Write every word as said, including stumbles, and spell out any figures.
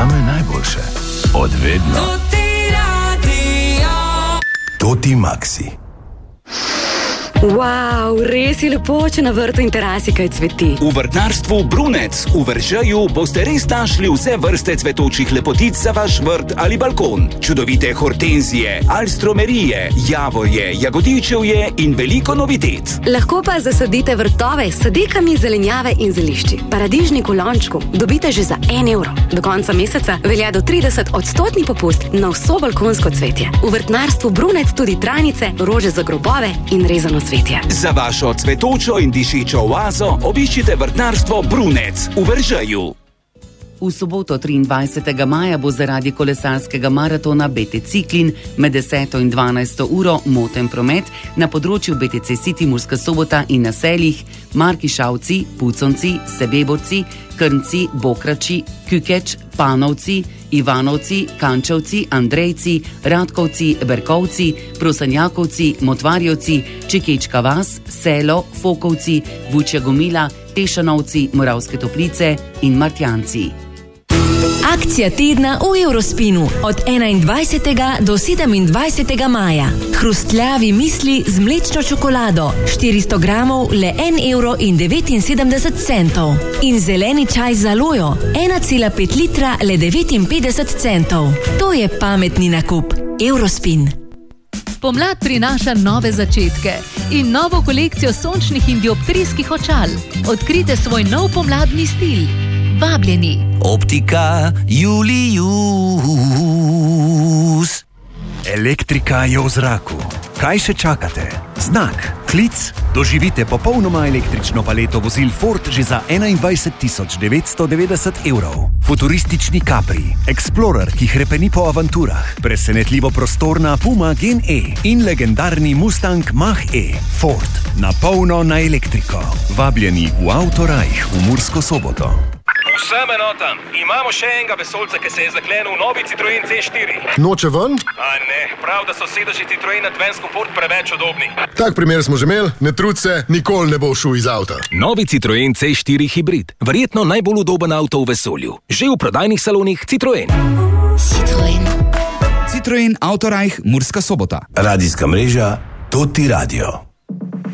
Zame najboljše. Odvedno. Toti Maxi. Wow, res je lepo, če na vrtu in terasi kaj cveti. V vrtnarstvu Brunec v Veržeju boste res našli vse vrste cvetočih lepotic za vaš vrt ali balkon. Čudovite hortenzije, alstromerije, javorje, jagodičevje in veliko novitet. Lahko pa zasadite vrtove s sadikami, zelenjave in zelišči. Paradižnik v lončku dobite že za en evro. Do konca meseca velja do trideset odstotni popust na vso balkonsko cvetje. V vrtnarstvu Brunec tudi trajnice, rože za grobove in rezano cvetje. Za vašo cvetočo in dišečo oazo obiščite vrtnarstvo Brunec v Veržeju. V soboto triindvajsetega maja bo zaradi kolesarskega maratona B T Ciklin med deseto in dvanajsto uro moten promet na področju B T C City Murska Sobota in naseljih Markišavci, Puconci, Sebeborci, Krnci, Bokrači, Kükeč, Panovci, Ivanovci, Kančevci, Andrejci, Radkovci, Berkovci, Prosanjakovci, Motvarjevci, Čekečka vas, Selo, Fokovci, Vučja Gomila, Tešanovci, Moravske Toplice in Martjanci. Akcija tedna v Eurospinu od enaindvajsetega do sedemindvajsetega maja. Hrustljavi misli z mlečno čokolado, štiristo gramov le en evro in devetinsedemdeset centov. In zeleni čaj z alojo, ena cela pet litra le devetinpetdeset centov. To je pametni nakup. Eurospin. Pomlad prinaša nove začetke in novo kolekcijo sončnih in dioptrijskih očal. Odkrite svoj nov pomladni stil. Vabljeni. Optika Julius. Elektrika je v zraku. Kaj še čakate? Znak, klic, doživite popolnoma električno paleto vozil Ford že za enaindvajset tisoč devetsto devetdeset evrov. Futuristični Capri, Explorer, ki hrepeni po avanturah, presenetljivo prostorna Puma Gen E in legendarni Mustang Mach-E. Ford, na polno na elektriko. Vabljeni v Autorajh v Mursko Soboto. Vsem enotam, imamo še enega vesoljca, ki se je zaklenil v novi Citroen C štiri. Noče ven? A ne, prav, da so sedeži Citroen Advance Comfort preveč udobni. Tak primer smo že imeli, ne trud se, nikoli ne bo šel iz avta. Novi Citroen C štiri Hybrid, verjetno najbolj udoben avto v vesolju. Že v prodajnih salonih Citroen. Citroen. Citroen Autorajh Murska Sobota. Radijska mreža Toti Radio.